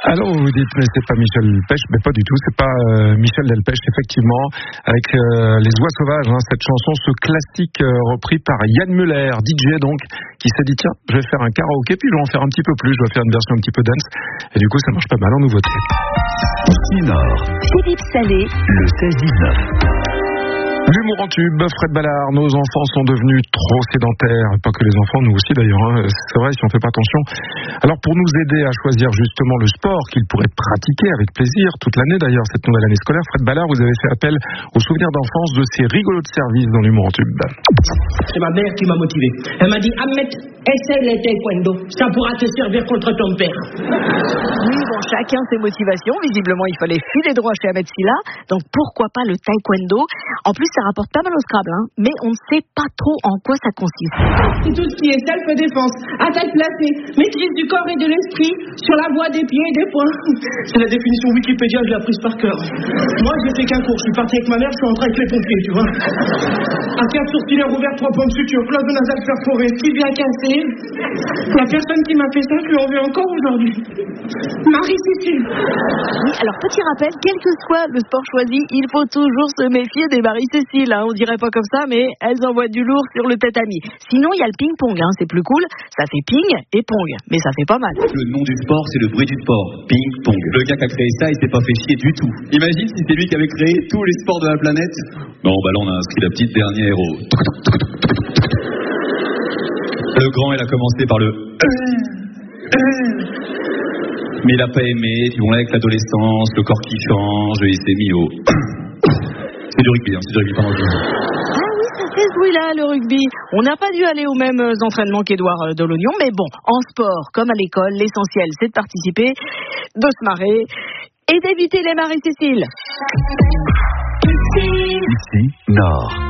Alors vous dites, mais c'est pas Michel Delpech, mais pas du tout, c'est pas Michel Delpech, effectivement, avec Les Oies Sauvages, cette chanson, ce classique repris par Yann Muller, DJ donc, qui s'est dit tiens, je vais faire un karaoké, puis je vais en faire un petit peu plus, je vais faire une version un petit peu dance, et du coup ça marche pas mal en nouveauté. Nord. Philippe Salé, le 16-19. L'humour en tube, Fred Ballard, nos enfants sont devenus trop sédentaires, pas que les enfants, nous aussi d'ailleurs, c'est vrai si on fait pas attention. Alors pour nous aider à choisir justement le sport qu'ils pourraient pratiquer avec plaisir, toute l'année d'ailleurs, cette nouvelle année scolaire, Fred Ballard, vous avez fait appel aux souvenirs d'enfance de ces rigolos de service dans l'humour en tube. C'est ma mère qui m'a motivé. Elle m'a dit, Ahmed, essaie le taekwondo, ça pourra te servir contre ton père. Oui, bon, chacun ses motivations, visiblement il fallait filer droit chez Ahmed Silla, donc pourquoi pas le taekwondo. En plus ça rapporte pas mal au Scrabble, mais on ne sait pas trop en quoi ça consiste. C'est tout ce qui est self-défense, attaque placée, maîtrise du corps et de l'esprit, sur la voie des pieds et des poings. C'est la définition Wikipédia, je l'ai apprise par cœur. Moi, j'ai fait qu'un cours, je suis parti avec ma mère, je suis rentré avec les pompiers, tu vois. Arcade sourcilière ouverte, 3 points de suture, cloche de nasale perforée, tibia cassé. La personne qui m'a fait ça, je lui en veux encore aujourd'hui. Marie-Cécile. Oui, alors petit rappel, quel que soit le sport choisi, il faut toujours se méfier des Marie-Cécile. On dirait pas comme ça, mais elles envoient du lourd sur le tatami. Sinon, il y a le ping-pong, c'est plus cool. Ça fait ping et pong, mais ça fait pas mal. Le nom du sport, c'est le bruit du sport. Ping-pong. Le gars qui a créé ça, il s'est pas fait chier du tout. Imagine si c'est lui qui avait créé tous les sports de la planète. Bon, bah là, on a inscrit la petite dernière héros. Le grand, il a commencé par le... Mais il a pas aimé, puis bon, là, avec l'adolescence, le corps qui change, il s'est mis au... C'est du rugby, c'est du rugby, pardon. Ah oui, ça fait ce bruit-là, le rugby. On n'a pas dû aller aux mêmes entraînements qu'Édouard Delognon, mais bon, en sport, comme à l'école, l'essentiel, c'est de participer, de se marrer et d'éviter les Marie-Cécile. Ici, Nord.